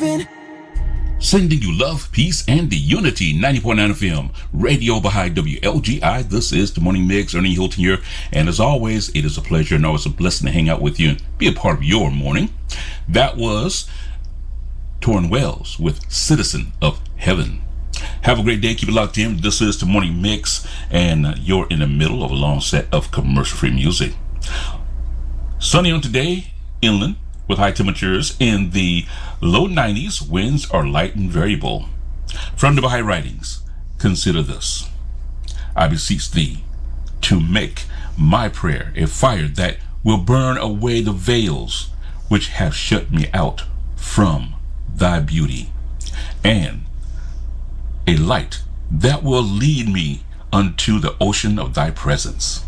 happen. Sending you love, peace, and the unity. 90.9 FM, Radio Baha'i WLGI. This is the Morning Mix. Ernie Hilton here. And as always, it is a pleasure and always a blessing to hang out with you and be a part of your morning. That was Torrin Wells with Citizen of Heaven. Have a great day. Keep it locked in. This is the Morning Mix, and you're in the middle of a long set of commercial-free music. Sunny on today, inland, with high temperatures in the low 90s. Winds are light and variable. From the Baha'i Writings, consider this. I beseech thee to make my prayer a fire that will burn away the veils which have shut me out from thy beauty, and a light that will lead me unto the ocean of thy presence.